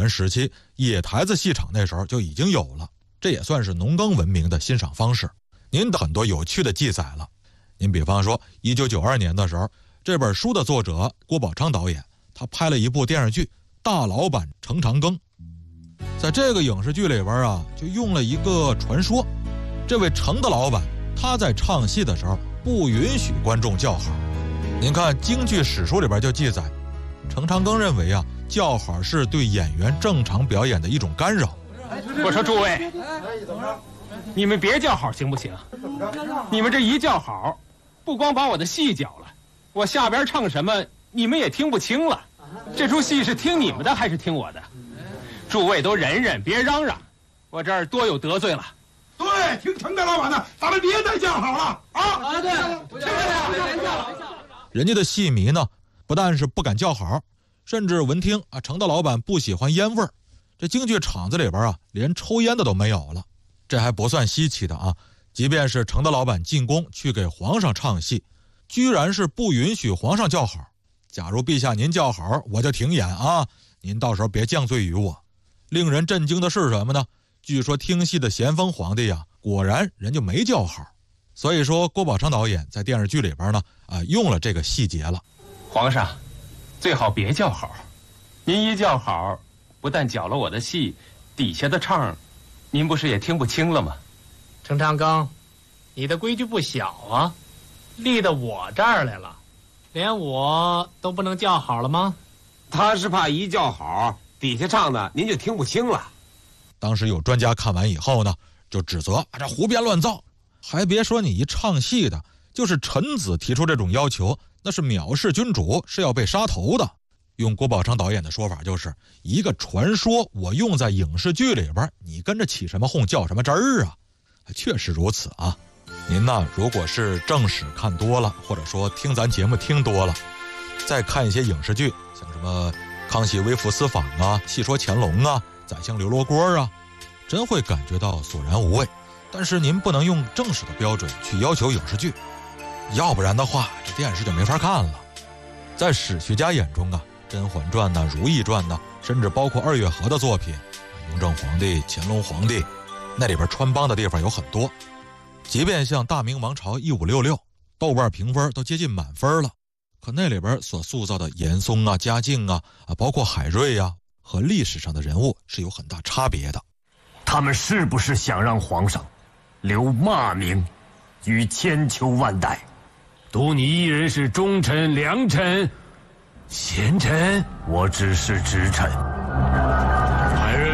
元时期，野台子戏场那时候就已经有了，这也算是农耕文明的欣赏方式。您的很多有趣的记载了，您比方说1992年的时候，这本书的作者郭宝昌导演，他拍了一部电视剧《大老板程长庚》。在这个影视剧里边啊，就用了一个传说，这位程的老板他在唱戏的时候不允许观众叫好。您看京剧史书里边就记载，程长庚认为啊，叫好是对演员正常表演的一种干扰。 我说诸位，你们别叫好行不行？你们这一叫好，不光把我的戏搅了，我下边唱什么你们也听不清了。这出戏是听你们的还是听我的？诸位都忍忍，别嚷嚷，我这儿多有得罪了。 对，听程大老板的，咱们别再叫好了啊！ 对，别叫了。 人家的戏迷呢，不但是不敢叫好，甚至闻听啊，程大老板不喜欢烟味儿，这京剧场子里边啊，连抽烟的都没有了。这还不算稀奇的啊，即便是程大老板进宫去给皇上唱戏，居然是不允许皇上叫好。假如陛下您叫好，我就停演啊，您到时候别降罪于我。令人震惊的是什么呢？据说听戏的咸丰皇帝呀，果然人就没叫好。所以说郭宝昌导演在电视剧里边呢，用了这个细节了。 皇上，最好别叫好，您一叫好，不但搅了我的戏，底下的唱，您不是也听不清了吗？ 程长庚，你的规矩不小啊，立到我这儿来了，连我都不能叫好了吗？ 他是怕一叫好，底下唱的您就听不清了。 当时有专家看完以后呢，就指责这胡编乱造。还别说你一唱戏的，就是臣子提出这种要求，那是藐视君主，是要被杀头的。用郭宝昌导演的说法，就是一个传说我用在影视剧里边，你跟着起什么哄叫什么汁儿啊？确实如此啊。您呢，如果是正史看多了，或者说听咱节目听多了，再看一些影视剧，像什么康熙微服私访啊，戏说乾隆啊，宰相刘罗锅啊，真会感觉到索然无味。但是您不能用正史的标准去要求影视剧，要不然的话这电视就没法看了。在史学家眼中啊，《甄嬛传》呐、《如懿传》呐，甚至包括二月河的作品，雍正皇帝、乾隆皇帝，那里边穿帮的地方有很多。即便像大明王朝1566，豆瓣评分都接近满分了，可那里边所塑造的严嵩啊、嘉靖啊，包括海瑞啊，和历史上的人物是有很大差别的。 他们是不是想让皇上留骂名于千秋万代？独你一人是忠臣、良臣、贤臣，我只是直臣。海瑞，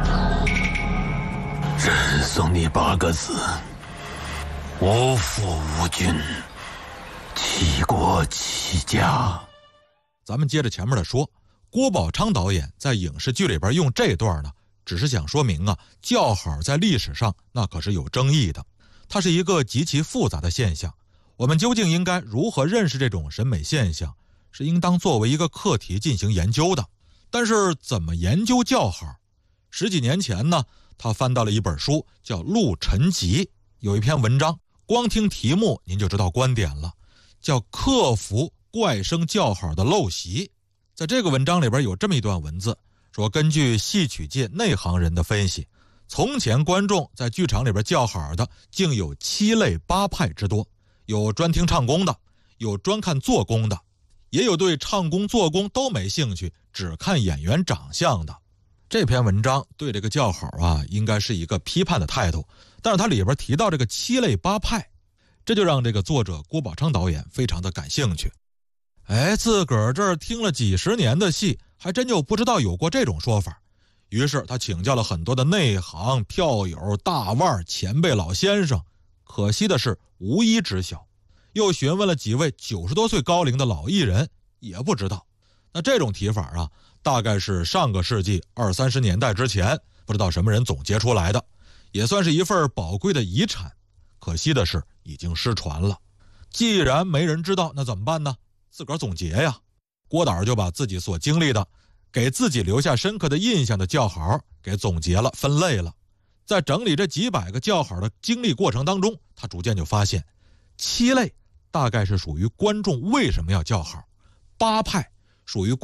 朕送你8个字：无父无君，弃国弃家。 咱们接着前面的说，郭宝昌导演在影视剧里边用这段呢，只是想说明啊，叫好在历史上那可是有争议的，它是一个极其复杂的现象。我们究竟应该如何认识这种审美现象，是应当作为一个课题进行研究的。但是怎么研究叫好？10几年前呢，他翻到了一本书叫《陆沉集》，有一篇文章，光听题目您就知道观点了，叫克服怪声叫好的陋习。在这个文章里边有这么一段文字，说根据戏曲界内行人的分析，从前观众在剧场里边叫好的竟有7类8派之多，有专听唱功的，有专看做工的，也有对唱功做工都没兴趣，只看演员长相的。这篇文章对这个叫好啊，应该是一个批判的态度，但是它里边提到这个7类8派，这就让这个作者郭宝昌导演非常的感兴趣。自个儿这儿听了几十年的戏，还真就不知道有过这种说法。于是他请教了很多的内行、票友、大腕、前辈老先生，可惜的是无一知晓。又询问了几位90多岁高龄的老艺人，也不知道。那这种提法啊，大概是上个世纪20、30年代之前，不知道什么人总结出来的，也算是一份宝贵的遗产。可惜的是已经失传了。既然没人知道，那怎么办呢？自个儿总结呀。郭导就把自己所经历的，给自己留下深刻的印象的叫好给总结了、分类了。在整理这几百个叫好的经历过程当中，他逐渐就发现7类大概是属于观众为什么要叫好，8派属于